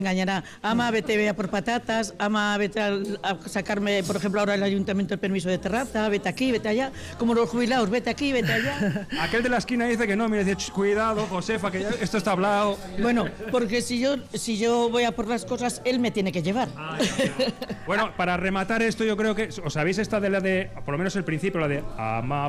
engañará. Ama, vete a por patatas, ama, vete a sacarme, por ejemplo, ahora el ayuntamiento el permiso de terraza, vete aquí, vete allá. Como los jubilados, vete aquí, vete allá. Aquel de la esquina dice que no, mira, dice, cuidado, Josefa, que esto está hablado. Bueno, porque si yo voy a por las cosas, él me tiene que llevar. Bueno, para rematar esto, yo creo que os sabéis esta de la de, por lo menos el principio, la de ama,